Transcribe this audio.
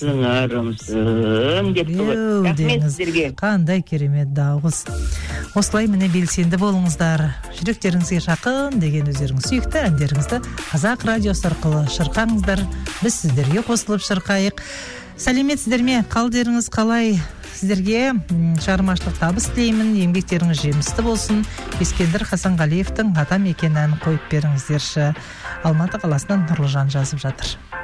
сыңарымсың деп рахмет сіздерге. Қандай керемет дауыс. Осылай міне белсенді болыңыздар. Жүректеріңізге жақын деген өздеріңіз сүйікті әндеріңізді Қазақ радиосы арқылы шырқаңыздар. Біз сіздерге қосылып шырқайық. Сәлеметсіздер ме? Қалдеріңіз қалай? Сіздерге шығармашылық табыс тілеймін. Еңбектеріңіз жемісті болсын. Ескендір Хасанғалиевтің Ата мекен әнін қойып беріңіздерші. Алматы қаласынан Нұрлыжан жазып жатыр.